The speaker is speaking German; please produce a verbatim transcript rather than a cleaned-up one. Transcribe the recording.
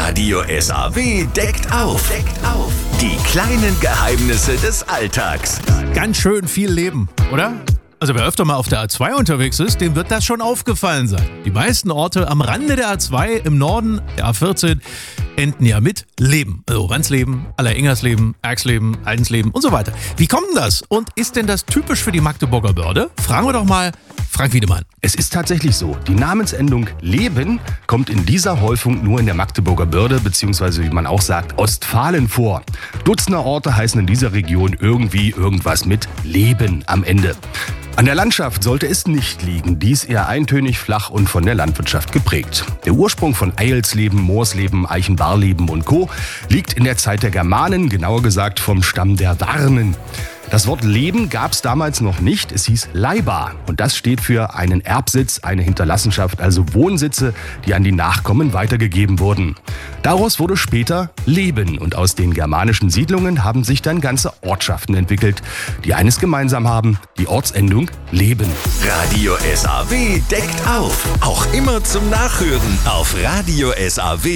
Radio S A W deckt auf. Deckt auf. Die kleinen Geheimnisse des Alltags. Ganz schön viel Leben, oder? Also wer öfter mal auf der A zwei unterwegs ist, dem wird das schon aufgefallen sein. Die meisten Orte am Rande der A zwei im Norden der A vierzehn enden ja mit Leben. Also Randsleben, Allerengersleben, Erxleben, Aldensleben und so weiter. Wie kommt denn das? Und ist denn das typisch für die Magdeburger Börde? Fragen wir doch mal Frank Wiedemann. Es ist tatsächlich so, die Namensendung Leben kommt in dieser Häufung nur in der Magdeburger Börde bzw. wie man auch sagt, Ostfalen vor. Dutzender Orte heißen in dieser Region irgendwie irgendwas mit Leben am Ende. An der Landschaft sollte es nicht liegen, die ist eher eintönig, flach und von der Landwirtschaft geprägt. Der Ursprung von Eilsleben, Moorsleben, Eichenbarleben und Co. liegt in der Zeit der Germanen, genauer gesagt vom Stamm der Warnen. Das Wort Leben gab es damals noch nicht, es hieß Leiba und das steht für einen Erbsitz, eine Hinterlassenschaft, also Wohnsitze, die an die Nachkommen weitergegeben wurden. Daraus wurde später Leben und aus den germanischen Siedlungen haben sich dann ganze Ortschaften entwickelt, die eines gemeinsam haben, die Ortsendung Leben. Radio S A W deckt auf. Auch immer zum Nachhören auf radio S A W